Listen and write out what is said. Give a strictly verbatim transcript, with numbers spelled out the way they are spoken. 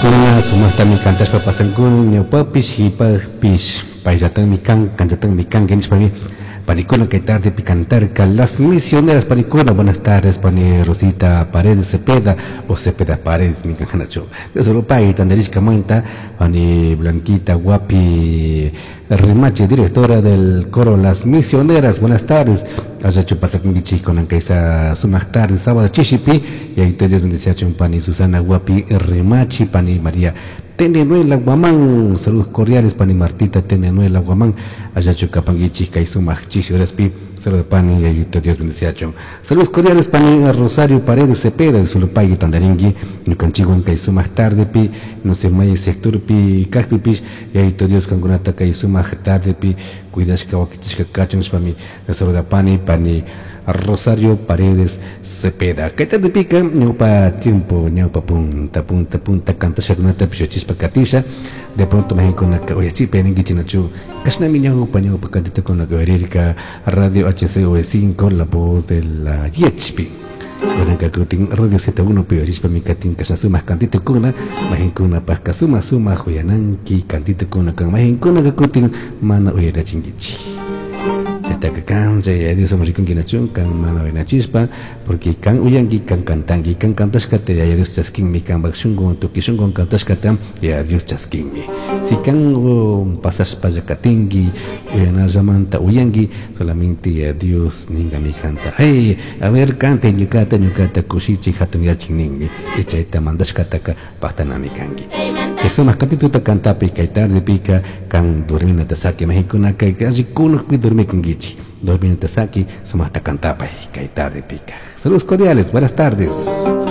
kuna sumasta mi cantas papasan kun ñawpapis hipapis paysatan mi can canchatan mi can genis pani panicona que tarde picantar las misioneras panicona. Buenas tardes pani Rosita Paredes Cepeda o Cepeda Paredes mi canjanacho de solo país tanderich camanta pani Blanquita Guapi Rimache, directora del coro Las Misioneras. Buenas tardes. Haya chupasa con Gichi con Ancaisa Sumas tarde, sábado Chichipi, y ahí ustedes bendice un pani Susana Guapi Rimachi, pani María Tenenuela Guamán. Saludos cordiales, pani Martita Tenenuela Guamán. Haya chucapanguichi, Kaisuma Chichi Orespi. Saludos pani, y ahí Dios bendice. Saludos cordiales, pani Rosario Paredes Cepeda, de Sulupay Tandaringui, Nucanchigo en Kaisuma tarde, pi, no se maya sector pi, Cacpipis, y ahí Dios Cangunata Kaisuma tarde, pi, cuidas kawakichka kachons para mí. La saluda pani pani Rosario Paredes Cepeda. ¿Qué tal de pica? Ñaupa tiempo, ñaupa punta, punta, punta, canta shakunata pichochispa katisha. De pronto me con la oye chipe en Gichinachu. Kashna mi ñaupa ñaupa cantita con la guerrerica Radio H C O cinco, la voz de la Yechpi. Con el Kutin Radio Z uno Pio Chispa mi Katin Kasasumas cantito kuna, Mahinkuna Pascasuma Suma Huyananki, cantito kuna con Mahinkuna Kutin Mana Uyera Chingichi. Setaka kan, ya Dios somos con Kinachun, kan Mana Uyera Chispa, porque kan Uyangi, kan Kantangi, kan Kantaskate, ya Dios Chaskin mi, kan Bakshungon, Tukishungon Kantaskatam, ya Dios Chaskin mi. Si kan pasas Payakatingi, Uyana Zamanta Uyangi, solamente ya Dios Ninga mi canta. Hey, a ver, cante Yukata. Nyukata kushichi hatun yachinningi echaita mandashkataka pahtanami kangi que son más cantituta canta pica y tarde pica can dormina tasaki mexicana que casi kuno que dormir con gichi dormina tasaki somos hasta cantapa y tarde pica. Saludos cordiales, buenas tardes.